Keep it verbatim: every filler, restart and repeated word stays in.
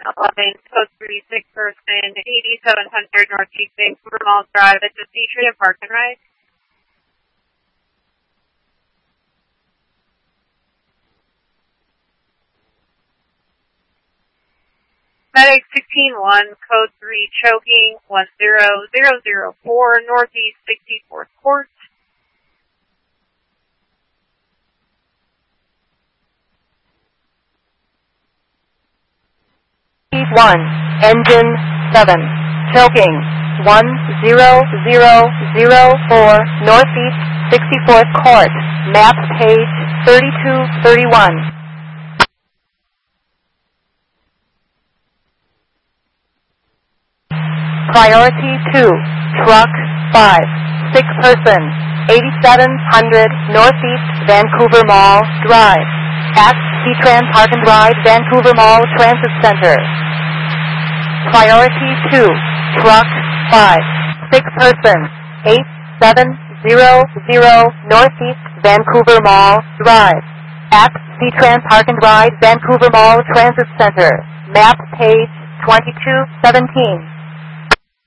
eleven, code three, six person, eighty-seven hundred Northeast Vancouver Mall Drive. It's a Patriot Park and Ride. Medic sixteen one, code three, choking, one zero zero zero four, Northeast sixty-fourth Court. one, engine seven, choking, one zero zero zero four, Northeast sixty-fourth Court, map page thirty-two thirty-one. Priority two, truck five, six person, eighty-seven hundred Northeast Vancouver Mall Drive, at C-Tran Park and Ride Vancouver Mall Transit Center. Priority two, truck five, six person, eight seven zero zero Northeast Vancouver Mall Drive, at C-Tran Park and Ride Vancouver Mall Transit Center, map page twenty-two seventeen.